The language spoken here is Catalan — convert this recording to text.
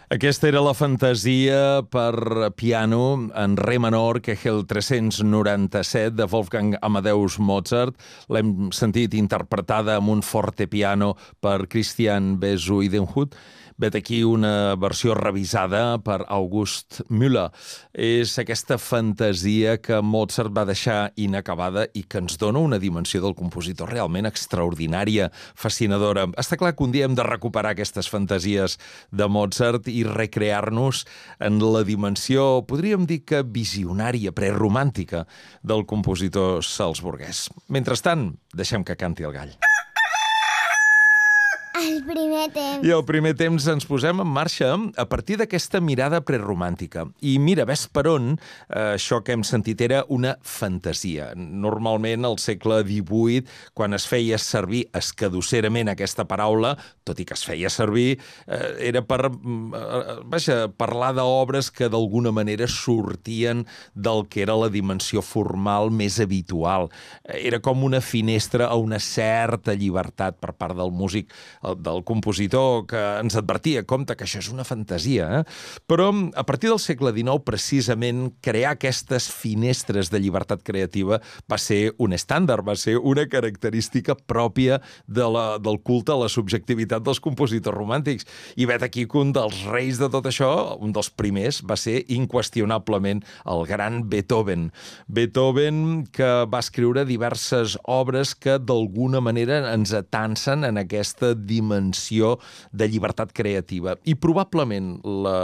Aquesta era la fantasia per piano en re menor, Kegel 397, de Wolfgang Amadeus Mozart. L'hem sentit interpretada amb un fortepiano per Christian Bezuidenhut. Vet aquí una versió revisada per August Müller. És aquesta fantasia que Mozart va deixar inacabada i que ens dona una dimensió del compositor realment extraordinària, fascinadora. Està clar que un dia hem de recuperar aquestes fantasies de Mozart i recrear-nos en la dimensió, podríem dir que visionària, preromàntica, del compositor salzburguès. Mentrestant, deixem que canti el gall. El primer temps. I al primer temps ens posem en marxa a partir d'aquesta mirada preromàntica. I mira, ves per on això que hem sentit era una fantasia. Normalment, al segle XVIII, quan es feia servir escadusserament aquesta paraula, tot i que es feia servir, era per parlar d'obres que d'alguna manera sortien del que era la dimensió formal més habitual. Era com una finestra a una certa llibertat per part del músic, del compositor, que ens advertia, compte, que això és una fantasia. Però a partir del segle XIX, precisament, crear aquestes finestres de llibertat creativa va ser un estàndard, va ser una característica pròpia del culte a la subjectivitat dels compositors romàntics. I vet aquí que un dels reis de tot això, un dels primers, va ser inqüestionablement el gran Beethoven. Beethoven, que va escriure diverses obres que d'alguna manera ens atansen en aquesta dimensió de llibertat creativa. I probablement